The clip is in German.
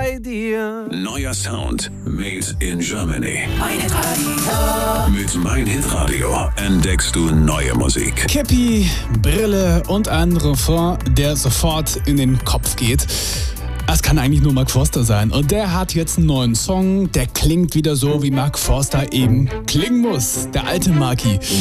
bei dir. Neuer Sound made in Germany. Mein Hitradio. Mit Mein Hitradio entdeckst du neue Musik. Käppi, Brille und ein Refrain, der sofort in den Kopf geht. Es kann eigentlich nur Mark Forster sein. Und der hat jetzt einen neuen Song, der klingt wieder so, wie Mark Forster eben klingen muss. Der alte Marky.